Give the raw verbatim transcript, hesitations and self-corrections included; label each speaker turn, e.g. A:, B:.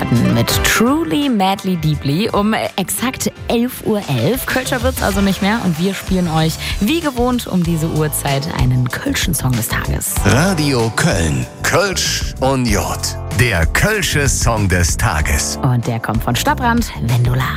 A: Morgenfreuden mit Truly, Madly, Deeply um exakt elf Uhr elf. Kölscher wird's also nicht mehr und wir spielen euch wie gewohnt um diese Uhrzeit einen Kölschen Song des Tages.
B: Radio Köln. Kölsch und J. Der Kölsche Song des Tages.
A: Und der kommt von Stadtrand, Wenn du lachst.